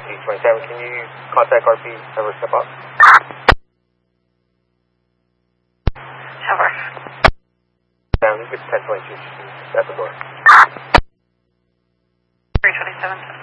RP-27. Can you contact RP, have her step up? Have her. Down, you get 1022 at the door. 327.